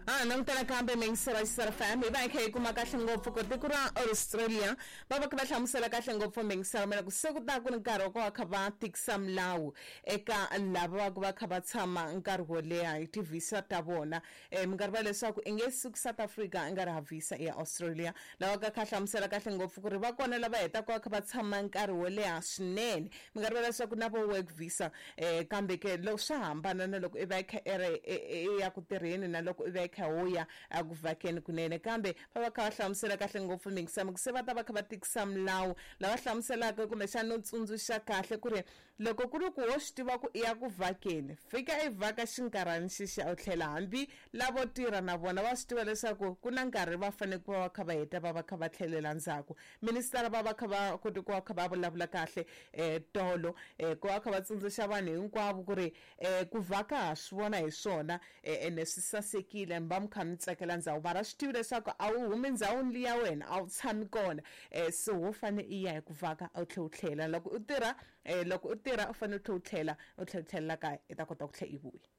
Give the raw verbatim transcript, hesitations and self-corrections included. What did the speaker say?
Ah, nang tala kambe meng sara sara family ba kay kuma ka hlengo fuko tikura Australia baba ka hlamusela ka hlengo fo meng sara mena ku sekuta ku nkaro ko khaba tiksam lawu eka lava ku va khaba tshama nkarhi wo leha hi ti visa ta vona eh minkarhi leswaku ingesi ku South Africa ngari ha visa ya Australia lawa ka kha hlamusela ka hlengo fuko ri va kona lava heta ku khaba tshama nkarhi wo leha swinene minkarhi leswaku na vo work visa eh kambe ke lo swa hambana na loko i va kha ere ya ku tirheni na loko i va hoya akuvakeni kunene kambe baba kha hlamusela kahle ngopfu mingisama ku se va ta va kha va tiksam lawu lava hlamuselaka kumbe xana no tsundzusha kahle ku ri loko ku ri ku wo swi tiva ku i ya ku vakeni fika i vaka xinkarhani xi u tlhela hambi lavo tirha na vona va swi tiva leswaku ku na nkarhi va fanele ku va kha va heta va va kha va tlhelela ndzhaku minister va va kha va koti ku va kha va vulavula kahle eh tolo eh ku va kha va tsundzusha vanhu hinkwavo ku ri eh ku vaka swi vona hi swona ene swi sasekile ba mkhami tsakela ndzawu bara swi tivi leswaku a wu humi ndzawuni liya wena a wu tshami kona eh so wo fane i ya hi ku vaka a tlhe u tlhela loko u tirha eh loko u tirha u fane u tlhe u tlhela u tlhe u tlhelela kaya i ta kota ku tlhe i vuya.